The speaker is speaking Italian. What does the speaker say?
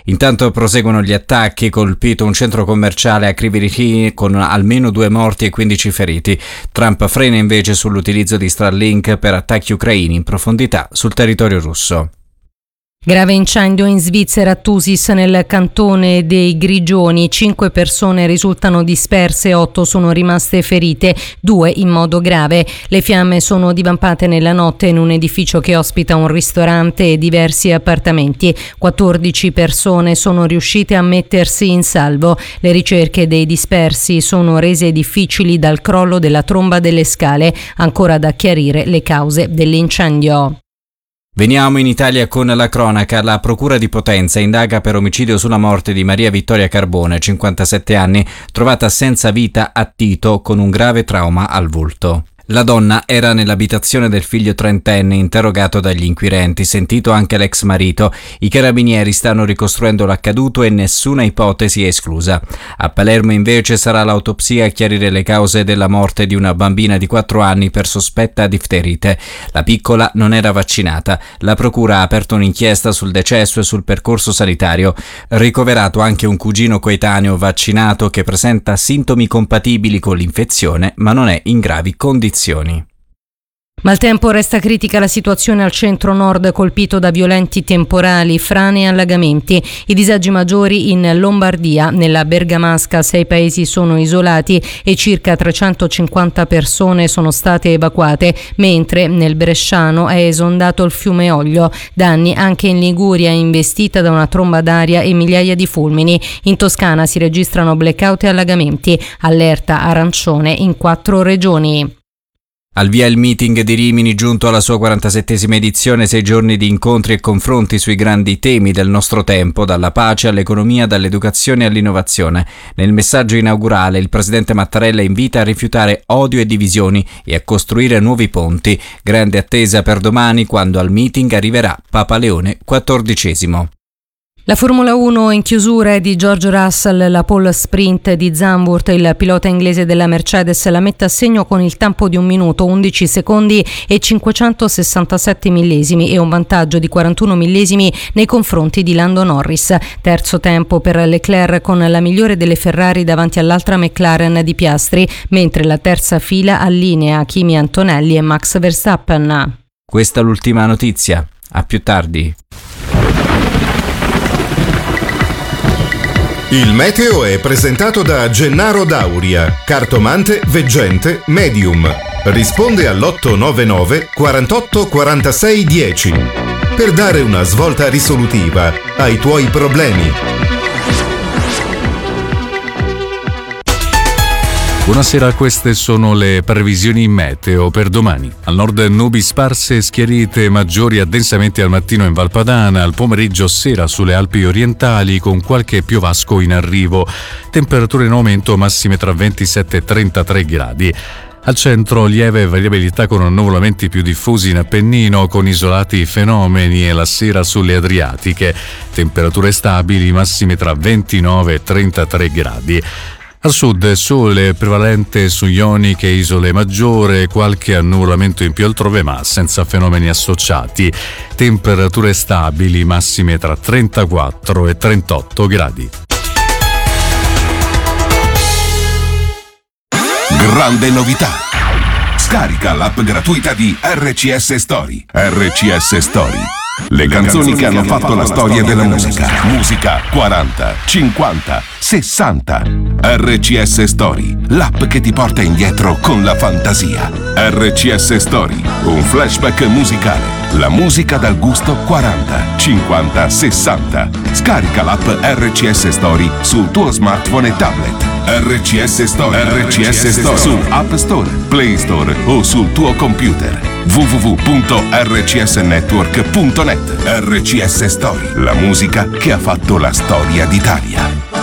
Intanto proseguono gli attacchi, colpito un centro commerciale a Kryvyi Rih con almeno 2 morti e 15 feriti. Trump frena invece sull'utilizzo di Starlink per attacchi ucraini in profondità sul territorio russo. Grave incendio in Svizzera a Thusis nel cantone dei Grigioni. 5 persone risultano disperse, 8 sono rimaste ferite, 2 in modo grave. Le fiamme sono divampate nella notte in un edificio che ospita un ristorante e diversi appartamenti. 14 persone sono riuscite a mettersi in salvo. Le ricerche dei dispersi sono rese difficili dal crollo della tromba delle scale. Ancora da chiarire le cause dell'incendio. Veniamo in Italia con la cronaca. La Procura di Potenza indaga per omicidio sulla morte di Maria Vittoria Carbone, 57 anni, trovata senza vita a Tito con un grave trauma al volto. La donna era nell'abitazione del figlio trentenne interrogato dagli inquirenti, sentito anche l'ex marito. I carabinieri stanno ricostruendo l'accaduto e nessuna ipotesi è esclusa. A Palermo invece sarà l'autopsia a chiarire le cause della morte di una bambina di 4 anni per sospetta difterite. La piccola non era vaccinata. La procura ha aperto un'inchiesta sul decesso e sul percorso sanitario. Ricoverato anche un cugino coetaneo vaccinato che presenta sintomi compatibili con l'infezione ma non è in gravi condizioni. Maltempo, resta critica la situazione al centro-nord colpito da violenti temporali, frane e allagamenti. I disagi maggiori in Lombardia. Nella Bergamasca 6 paesi sono isolati e circa 350 persone sono state evacuate, mentre nel Bresciano è esondato il fiume Oglio. Danni anche in Liguria, investita da una tromba d'aria e migliaia di fulmini. In Toscana si registrano blackout e allagamenti. Allerta arancione in 4 regioni. Al via il meeting di Rimini, giunto alla sua 47esima edizione, 6 giorni di incontri e confronti sui grandi temi del nostro tempo, dalla pace all'economia, dall'educazione all'innovazione. Nel messaggio inaugurale il presidente Mattarella invita a rifiutare odio e divisioni e a costruire nuovi ponti. Grande attesa per domani, quando al meeting arriverà Papa Leone XIV. La Formula 1 in chiusura è di George Russell, la pole sprint di Zandvoort, il pilota inglese della Mercedes la mette a segno con il tempo di 1 minuto, 11 secondi e 567 millesimi e un vantaggio di 41 millesimi nei confronti di Lando Norris. Terzo tempo per Leclerc con la migliore delle Ferrari davanti all'altra McLaren di Piastri, mentre la terza fila allinea Kimi Antonelli e Max Verstappen. Questa è l'ultima notizia. A più tardi. Il meteo è presentato da Gennaro Dauria, cartomante, veggente, medium. Risponde all'899 48 46 10 per dare una svolta risolutiva ai tuoi problemi. Buonasera, queste sono le previsioni meteo per domani. Al nord nubi sparse, schiarite maggiori addensamenti al mattino in Val Padana, al pomeriggio sera sulle Alpi orientali con qualche piovasco in arrivo. Temperature in aumento, massime tra 27 e 33 gradi. Al centro lieve variabilità con annuvolamenti più diffusi in Appennino con isolati fenomeni e la sera sulle Adriatiche. Temperature stabili, massime tra 29 e 33 gradi. Al sud sole prevalente su Ioniche e Isole Maggiore, qualche annuvolamento in più altrove ma senza fenomeni associati. Temperature stabili, massime tra 34 e 38 gradi. Grande novità! Scarica l'app gratuita di RCS Story. RCS Story. Le canzoni che hanno fatto la storia della musica. Musica 40, 50, 60. RCS Story, l'app che ti porta indietro con la fantasia. RCS Story, un flashback musicale. La musica dal gusto 40, 50, 60. Scarica l'app RCS Story sul tuo smartphone e tablet. RCS Story. RCS Story su App Store, Play Store o sul tuo computer. www.rcsnetwork.net. RCS Story, la musica che ha fatto la storia d'Italia.